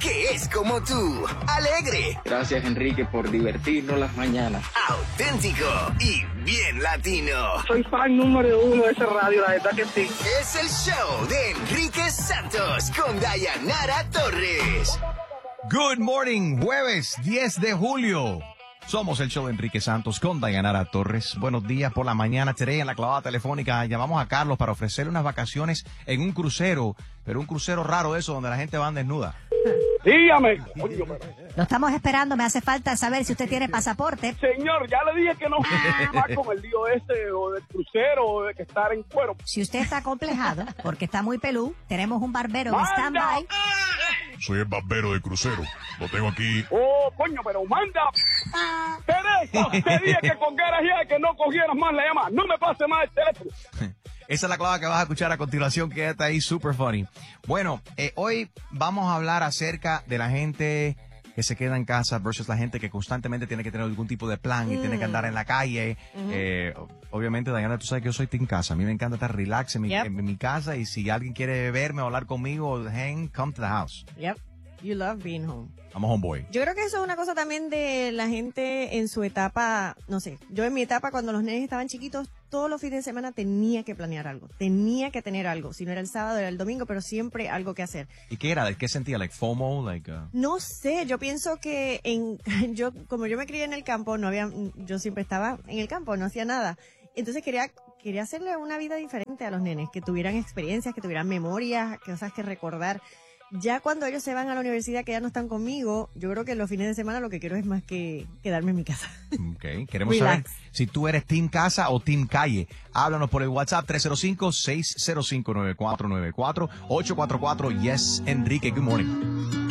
que es como tú, alegre. Gracias, Enrique, por divertirnos las mañanas. Auténtico y bien latino. Soy fan número 1 de esa radio, la verdad que sí. Es el show de Enrique Santos con Dayanara Torres. Good morning, jueves 10 de julio. Somos el show de Enrique Santos con Dayanara Torres. Buenos días por la mañana. Today en la clavada telefónica llamamos a Carlos para ofrecerle unas vacaciones en un crucero, pero un crucero raro de eso donde la gente va desnuda. Dígame. Lo estamos esperando, me hace falta saber si usted tiene pasaporte. Señor, ya le dije que no va con el lío este o del crucero o de que estar en cuero. Si usted está acomplejado, porque está muy pelú, tenemos un barbero en stand-by. Soy el barbero de crucero. Lo tengo aquí. Oh, coño, pero manda. Teresa, te dije que colgaras ya, que no cogieras más la llamada. No me pase más el teléfono. Esa es la clave que vas a escuchar a continuación, que está ahí super funny. Bueno, hoy vamos a hablar acerca de la gente que se queda en casa versus la gente que constantemente tiene que tener algún tipo de plan y tiene que andar en la calle. Obviamente, Diana, tú sabes que yo soy team casa. A mí me encanta estar relax en mi casa, y si alguien quiere verme o hablar conmigo, come to the house. Yep. You love being home. I'm a homeboy. Yo creo que eso es una cosa también de la gente en su etapa, no sé, yo en mi etapa cuando los nenes estaban chiquitos, todos los fines de semana tenía que planear algo, tenía que tener algo, si no era el sábado era el domingo, pero siempre algo que hacer. ¿Y qué era? ¿Qué sentía? Like FOMO? No sé, yo pienso que como yo me crié en el campo, yo siempre estaba en el campo, no hacía nada. Entonces quería hacerle una vida diferente a los nenes, que tuvieran experiencias, que tuvieran memorias, cosas que recordar. Ya cuando ellos se van a la universidad, que ya no están conmigo, yo creo que los fines de semana lo que quiero es más que quedarme en mi casa. Okay. Queremos saber si tú eres team casa o team calle. Háblanos por el WhatsApp 305-605-9494, 844 Yes Enrique. Good morning.